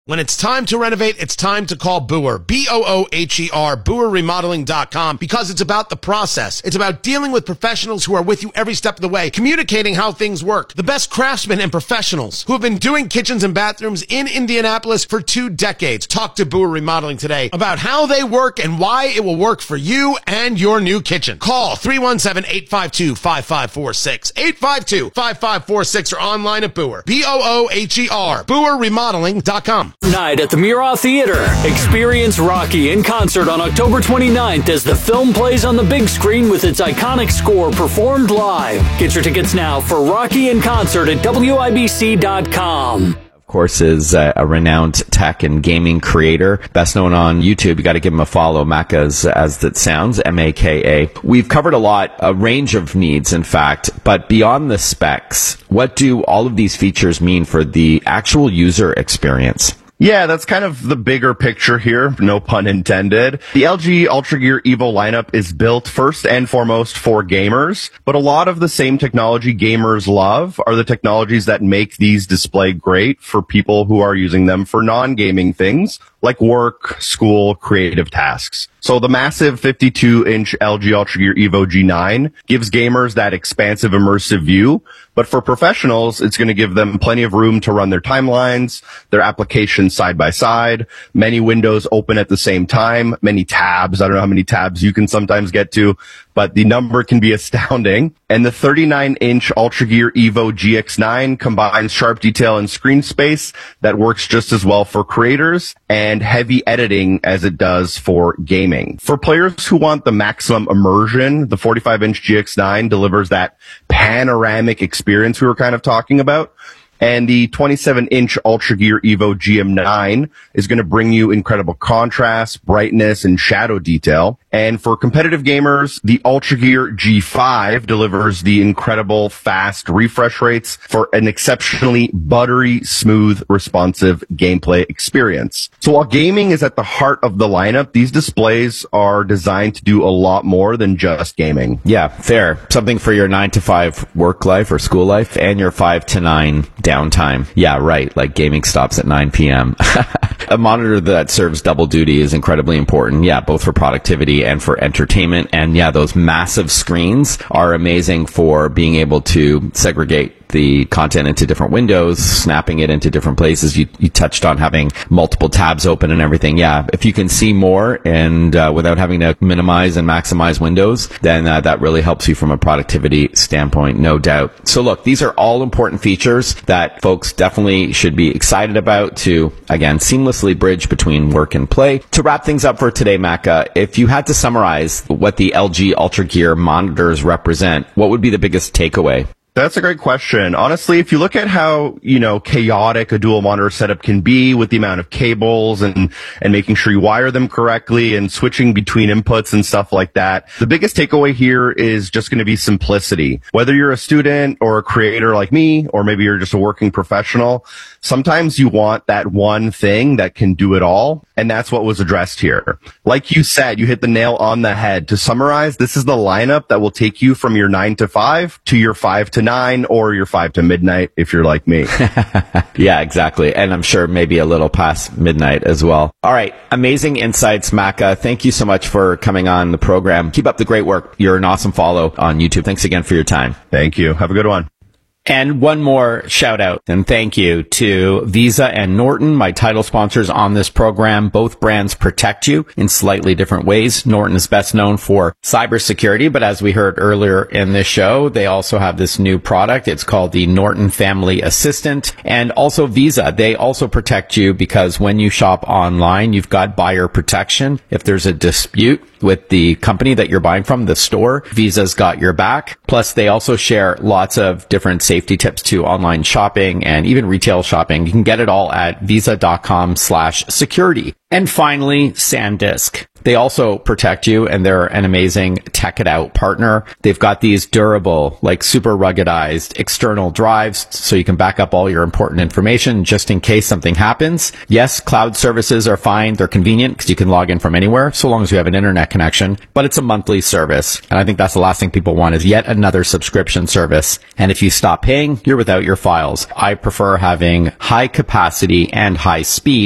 When it's time to renovate, it's time to call Booher. B-O-O-H-E-R, BooherRemodeling.com, because it's about the process. It's about dealing with professionals who are with you every step of the way, communicating how things work. The best craftsmen and professionals who have been doing kitchens and bathrooms in Indianapolis for 2 decades. Talk to Booher Remodeling today about how they work and why it will work for you and your new kitchen. Call 317-852-5546, 852-5546, or online at Booher. B-O-O-H-E-R, BooherRemodeling.com. Night at the Murat Theater. Experience Rocky in concert on October 29th as the film plays on the big screen with its iconic score performed live. Get your tickets now for Rocky in concert at WIBC.com. Of course, is a renowned tech and gaming creator, best known on YouTube. You got to give him a follow. Maka's, as it sounds, M-A-K-A. We've covered a range of needs, in fact, but beyond the specs, what do all of these features mean for the actual user experience? Yeah, that's kind of the bigger picture here, no pun intended. The LG Ultra Gear Evo lineup is built first and foremost for gamers, but a lot of the same technology gamers love are the technologies that make these display great for people who are using them for non-gaming things like work, school, creative tasks. So the massive 52-inch LG Ultra Gear Evo G9 gives gamers that expansive immersive view, but for professionals, it's going to give them plenty of room to run their timelines, their applications side by side, many windows open at the same time, many tabs. I don't know how many tabs you can sometimes get to, but the number can be astounding. And the 39-inch Ultra Gear Evo GX9 combines sharp detail and screen space that works just as well for creators and heavy editing as it does for gaming. For players who want the maximum immersion, the 45-inch GX9 delivers that panoramic experience we were kind of talking about. And the 27-inch Ultra Gear Evo GM9 is going to bring you incredible contrast, brightness, and shadow detail. And for competitive gamers, the Ultra Gear G5 delivers the incredible fast refresh rates for an exceptionally buttery, smooth, responsive gameplay experience. So while gaming is at the heart of the lineup, these displays are designed to do a lot more than just gaming. Yeah, fair. Something for your 9 to 5 work life or school life and your 5 to 9 downtime. Yeah, right. Like gaming stops at 9 p.m. A monitor that serves double duty is incredibly important. Yeah, both for productivity and for entertainment. And yeah, those massive screens are amazing for being able to segregate the content into different windows, snapping it into different places. You touched on having multiple tabs open and everything. Yeah, if you can see more and without having to minimize and maximize windows, then that really helps you from a productivity standpoint, no doubt. So look, these are all important features that folks definitely should be excited about to, again, seamlessly bridge between work and play. To wrap things up for today, Maka, if you had to summarize what the LG Ultra Gear monitors represent, what would be the biggest takeaway? That's a great question. Honestly, if you look at how, chaotic a dual monitor setup can be with the amount of cables and making sure you wire them correctly and switching between inputs and stuff like that, the biggest takeaway here is just going to be simplicity. Whether you're a student or a creator like me, or maybe you're just a working professional, sometimes you want that one thing that can do it all. And that's what was addressed here. Like you said, you hit the nail on the head. To summarize, this is the lineup that will take you from your 9 to 5 to your 5 to 9 or your 5 to midnight if you're like me. Yeah, exactly. And I'm sure maybe a little past midnight as well. All right. Amazing insights, Maka. Thank you so much for coming on the program. Keep up the great work. You're an awesome follow on YouTube. Thanks again for your time. Thank you. Have a good one. And one more shout out and thank you to Visa and Norton, my title sponsors on this program. Both brands protect you in slightly different ways. Norton is best known for cybersecurity, but as we heard earlier in this show, they also have this new product. It's called the Norton Family Assistant. And also Visa, they also protect you because when you shop online, you've got buyer protection. If there's a dispute with the company that you're buying from, the store, Visa's got your back. Plus, they also share lots of different safety tips to online shopping and even retail shopping. You can get it all at visa.com/security. And finally, SanDisk. They also protect you, and they're an amazing Tech It Out partner. They've got these durable, like super ruggedized external drives, so you can back up all your important information just in case something happens. Yes, cloud services are fine. They're convenient because you can log in from anywhere, so long as you have an internet connection, but it's a monthly service. And I think that's the last thing people want is yet another subscription service. And if you stop paying, you're without your files. I prefer having high capacity and high speed